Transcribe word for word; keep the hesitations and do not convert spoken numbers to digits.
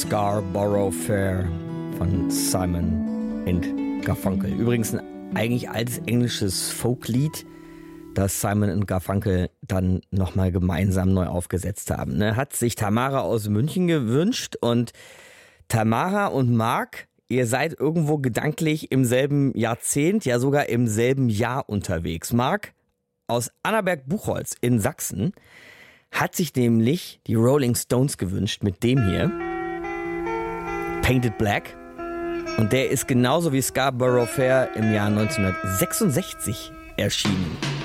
Scarborough Fair von Simon and Garfunkel. Übrigens ein eigentlich altes englisches Folklied, das Simon und Garfunkel dann nochmal gemeinsam neu aufgesetzt haben. Ne? Hat sich Tamara aus München gewünscht und Tamara und Marc, ihr seid irgendwo gedanklich im selben Jahrzehnt, ja sogar im selben Jahr unterwegs. Marc aus Annaberg-Buchholz in Sachsen hat sich nämlich die Rolling Stones gewünscht mit dem hier, Painted Black. Und der ist genauso wie Scarborough Fair im Jahr neunzehnhundertsechsundsechzig erschienen.